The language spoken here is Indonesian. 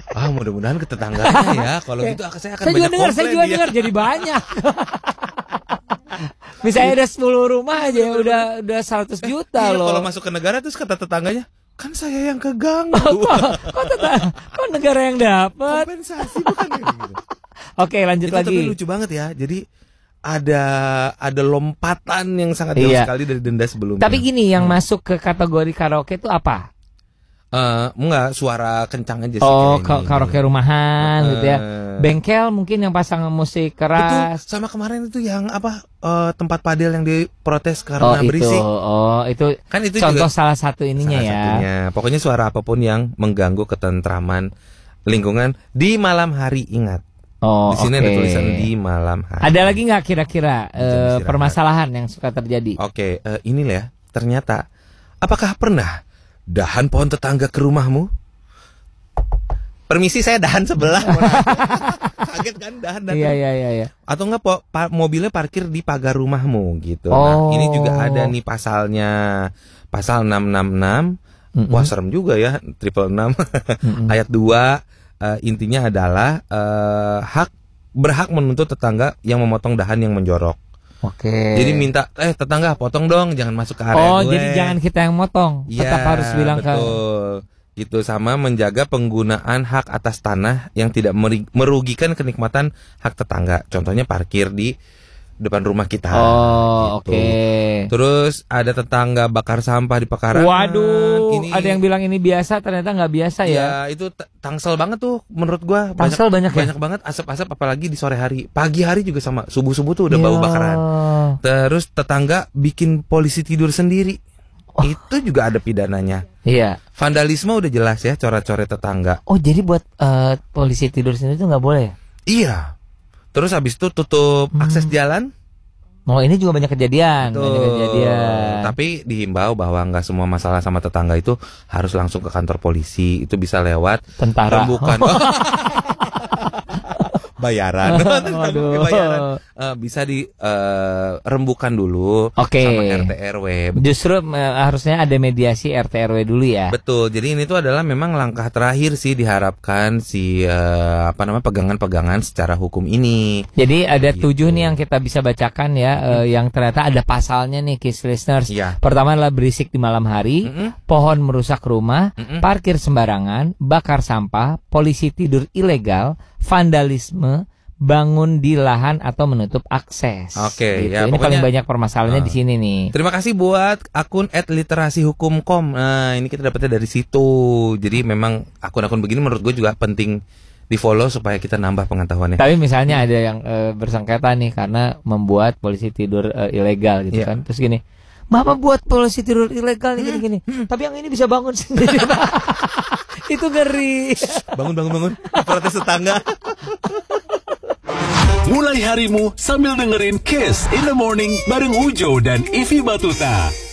Mudah-mudahan ke tetangganya ya. Kalau gitu saya akan banyak komplain. Saya juga dengar jadi banyak. Misalnya ada 10 rumah aja udah 100 juta loh. Kalau masuk ke negara terus kata tetangganya, kan saya yang keganggu. Kok negara yang dapat? Kompensasi bukan gitu. Oke, lanjut itu lagi. Tapi lucu banget ya. Jadi ada lompatan yang sangat jauh sekali dari denda sebelumnya. Tapi gini, yang masuk ke kategori karaoke itu apa? Enggak, suara kencang aja sih. Oh, karaoke rumahan gitu ya. Bengkel mungkin yang pasang musik keras. Betul, sama kemarin itu yang tempat padel yang diprotes karena berisik. Itu kan itu contoh juga salah satu ininya ya. Satunya. Pokoknya suara apapun yang mengganggu ketentraman lingkungan di malam hari, ingat. Di sini ada tulisan di malam hari. Ada lagi nggak kira-kira permasalahan yang suka terjadi? Ini ya. Ternyata, apakah pernah dahan pohon tetangga ke rumahmu? Permisi, saya dahan sebelah. Kaget kan dahan. Iya. Atau enggak mobilnya parkir di pagar rumahmu gitu. Nah, ini juga ada nih pasalnya. Pasal 666. Wah, serem juga ya, 666. Ayat 2. Intinya adalah berhak menuntut tetangga yang memotong dahan yang menjorok. Oke. Jadi minta, tetangga potong dong, jangan masuk ke area gue. Jadi jangan kita yang motong, tetap harus bilang betul. Gitu, sama menjaga penggunaan hak atas tanah yang tidak merugikan kenikmatan hak tetangga. Contohnya parkir di depan rumah kita. Gitu. Oke. Terus ada tetangga bakar sampah di pekarangan. Waduh, ada yang bilang ini biasa, ternyata nggak biasa ya. Ya, itu tangsel banget tuh menurut gua. Tangsel banyak banget asap-asap, apalagi di sore hari. Pagi hari juga sama, subuh-subuh tuh udah bau bakaran. Terus tetangga bikin polisi tidur sendiri. Itu juga ada pidananya. Iya. Vandalisme udah jelas ya, coret-coret tetangga. Jadi buat polisi tidur sendiri itu nggak boleh ya? Iya. Terus habis itu tutup akses jalan. Ini juga banyak kejadian. Tapi dihimbau bahwa nggak semua masalah sama tetangga itu harus langsung ke kantor polisi. Itu bisa lewat tentara. Rembukan. Bayaran. Bisa dirembukan dulu sama RT RW. Justru harusnya ada mediasi RT RW dulu ya. Betul. Jadi ini tuh adalah memang langkah terakhir sih, diharapkan si pegangan-pegangan secara hukum ini. Jadi ada 7 nih yang kita bisa bacakan ya, yang ternyata ada pasalnya nih, Kiss Listeners. Pertama adalah berisik di malam hari, pohon merusak rumah, parkir sembarangan, bakar sampah, polisi tidur ilegal, vandalisme, bangun di lahan atau menutup akses. Oke, gitu. ya. Ini paling banyak permasalahannya di sini nih. Terima kasih buat akun @literasihukum.com. Nah, ini kita dapetnya dari situ. Jadi memang akun-akun begini menurut gue juga penting di-follow supaya kita nambah pengetahuannya. Tapi misalnya ada yang bersengketa nih karena membuat polisi tidur ilegal gitu kan. Terus gini, Bapak buat polisi tidur ilegal nih gini-gini. Tapi yang ini bisa bangun sendiri. Itu ngeri. Bangun. Protes tetangga. Mulai harimu sambil dengerin Kiss in the Morning bareng Ujo dan Ivy Batuta.